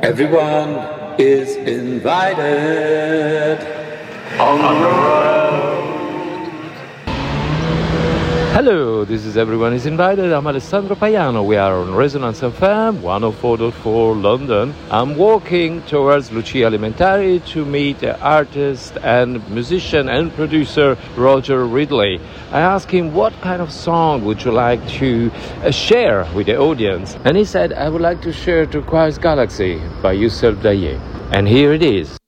Everyone is invited on the road. Hello, this is Everyone is Invited. I'm Alessandro Paiano. We are on Resonance FM 104.4 London. I'm walking towards Lucia Alimentari to meet artist and musician and producer Roger Ridley. I asked him what kind of song would you like to share with the audience, and he said I would like to share Turquoise Galaxy by Youssef Dayé. And here it is.